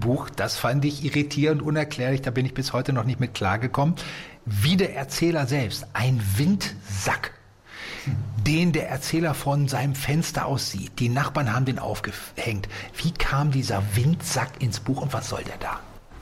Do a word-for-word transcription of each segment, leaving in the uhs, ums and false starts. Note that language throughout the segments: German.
Buch, das fand ich irritierend, unerklärlich, da bin ich bis heute noch nicht mit klargekommen. Wie der Erzähler selbst, ein Windsack, den der Erzähler von seinem Fenster aus sieht. Die Nachbarn haben den aufgehängt. Wie kam dieser Windsack ins Buch und was soll der da?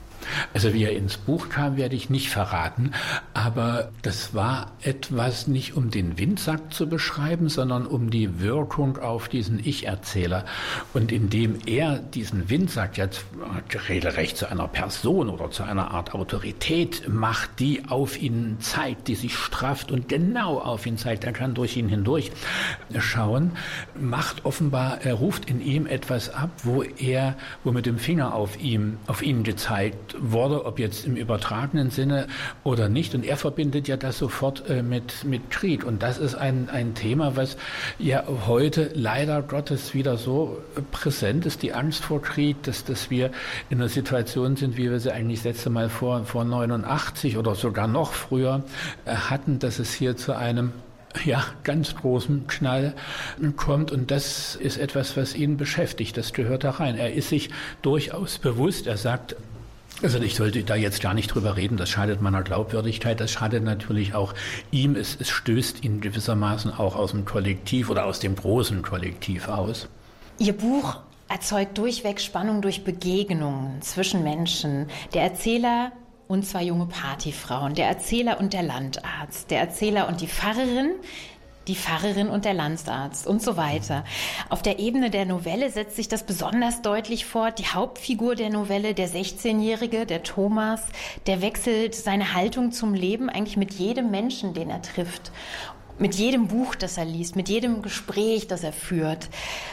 Also wie er ins Buch kam, werde ich nicht verraten, aber das war etwas nicht um den Windsack zu beschreiben, sondern um die Wirkung auf diesen Ich-Erzähler. Und indem er diesen Windsack jetzt regelrecht zu einer Person oder zu einer Art Autorität macht, die auf ihn zeigt, die sich strafft und genau auf ihn zeigt, er kann durch ihn hindurch schauen, macht offenbar, er ruft in ihm etwas ab, wo er, wo mit dem Finger auf ihm, auf ihn gezeigt wurde, ob jetzt im übertragenen Sinne oder nicht. Und er verbindet ja das sofort äh, mit, mit Krieg. Und das ist ein, ein Thema, was ja heute leider Gottes wieder so präsent ist, die Angst vor Krieg, dass, dass wir in einer Situation sind, wie wir sie eigentlich das letzte Mal vor, vor neunundachtzig oder sogar noch früher äh, hatten, dass es hier zu einem ja, ganz großen Knall kommt und das ist etwas, was ihn beschäftigt. Das gehört da rein. Er ist sich durchaus bewusst, er sagt, also ich sollte da jetzt gar nicht drüber reden, das schadet meiner Glaubwürdigkeit, das schadet natürlich auch ihm, es, es stößt ihn gewissermaßen auch aus dem Kollektiv oder aus dem großen Kollektiv aus. Ihr Buch erzeugt durchweg Spannung durch Begegnungen zwischen Menschen. Der Erzähler und zwei junge Partyfrauen, der Erzähler und der Landarzt, der Erzähler und die Pfarrerin, die Pfarrerin und der Landarzt und so weiter. Auf der Ebene der Novelle setzt sich das besonders deutlich fort. Die Hauptfigur der Novelle, der sechzehnjährige, der Thomas, der wechselt seine Haltung zum Leben eigentlich mit jedem Menschen, den er trifft, mit jedem Buch, das er liest, mit jedem Gespräch, das er führt.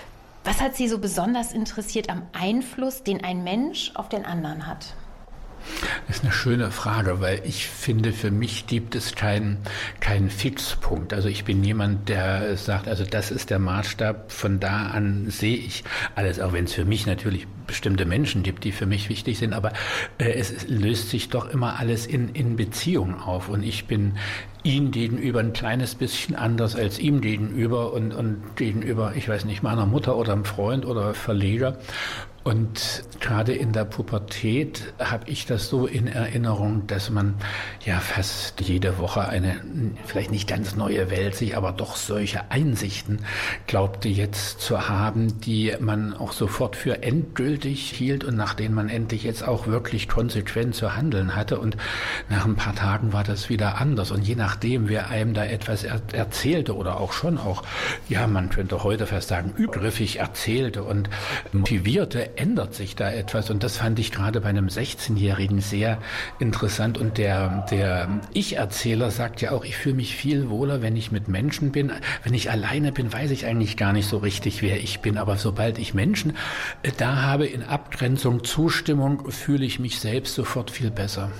Was hat Sie so besonders interessiert am Einfluss, den ein Mensch auf den anderen hat? Das ist eine schöne Frage, weil ich finde, für mich gibt es keinen keinen Fixpunkt. Also ich bin jemand, der sagt, also das ist der Maßstab, von da an sehe ich alles, auch wenn es für mich natürlich bestimmte Menschen gibt, die für mich wichtig sind, aber äh, es löst sich doch immer alles in, in Beziehung auf und ich bin ihm gegenüber ein kleines bisschen anders als ihm gegenüber und, und gegenüber, ich weiß nicht, meiner Mutter oder einem Freund oder Verleger. Und gerade in der Pubertät habe ich das so in Erinnerung, dass man ja fast jede Woche eine vielleicht nicht ganz neue Welt sich, aber doch solche Einsichten glaubte jetzt zu haben, die man auch sofort für endgültig hielt und nach denen man endlich jetzt auch wirklich konsequent zu handeln hatte. Und nach ein paar Tagen war das wieder anders. Und je nachdem, wer einem da etwas er erzählte oder auch schon auch, ja, man könnte heute fast sagen, übergriffig erzählte und motivierte, ändert sich da etwas und das fand ich gerade bei einem sechzehnjährigen sehr interessant und der, der Ich-Erzähler sagt ja auch, ich fühle mich viel wohler, wenn ich mit Menschen bin. Wenn ich alleine bin, weiß ich eigentlich gar nicht so richtig, wer ich bin, aber sobald ich Menschen da habe, in Abgrenzung, Zustimmung, fühle ich mich selbst sofort viel besser.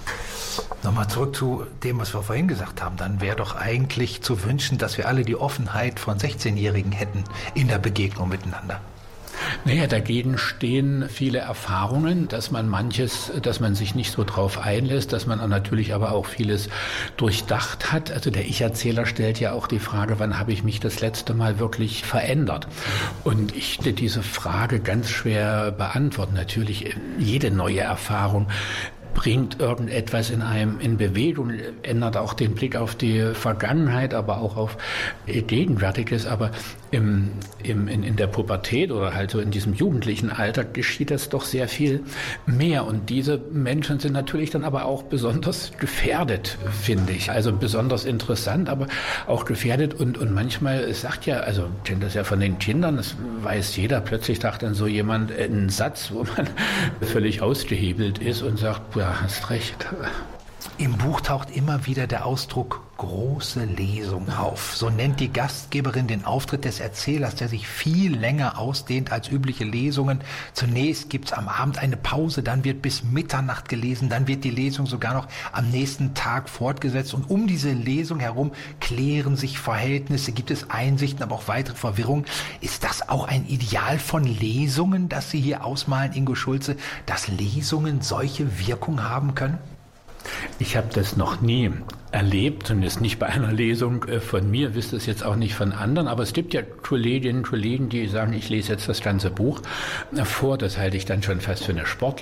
Nochmal zurück zu dem, was wir vorhin gesagt haben, dann wäre doch eigentlich zu wünschen, dass wir alle die Offenheit von sechzehnjährigen hätten in der Begegnung miteinander. Naja, dagegen stehen viele Erfahrungen, dass man manches, dass man sich nicht so drauf einlässt, dass man natürlich aber auch vieles durchdacht hat. Also der Ich-Erzähler stellt ja auch die Frage, wann habe ich mich das letzte Mal wirklich verändert? Und ich will diese Frage ganz schwer beantworten. Natürlich, jede neue Erfahrung bringt irgendetwas in einem in Bewegung, ändert auch den Blick auf die Vergangenheit, aber auch auf Gegenwärtiges. Aber im, im, in, in der Pubertät oder halt so in diesem jugendlichen Alter geschieht das doch sehr viel mehr. Und diese Menschen sind natürlich dann aber auch besonders gefährdet, finde ich. Also besonders interessant, aber auch gefährdet. Und, und manchmal, es sagt ja, also ich kenne das ja von den Kindern, das weiß jeder, plötzlich sagt dann so jemand einen Satz, wo man völlig ausgehebelt ist und sagt, ja, hast recht. Im Buch taucht immer wieder der Ausdruck große Lesung auf. So nennt die Gastgeberin den Auftritt des Erzählers, der sich viel länger ausdehnt als übliche Lesungen. Zunächst gibt's am Abend eine Pause, dann wird bis Mitternacht gelesen, dann wird die Lesung sogar noch am nächsten Tag fortgesetzt. Und um diese Lesung herum klären sich Verhältnisse, gibt es Einsichten, aber auch weitere Verwirrungen. Ist das auch ein Ideal von Lesungen, das Sie hier ausmalen, Ingo Schulze, dass Lesungen solche Wirkung haben können? Ich habe das noch nie erlebt, zumindest nicht bei einer Lesung von mir, wüsste es jetzt auch nicht von anderen, aber es gibt ja Kolleginnen und Kollegen, die sagen, ich lese jetzt das ganze Buch vor, das halte ich dann schon fast für eine Sportleistung.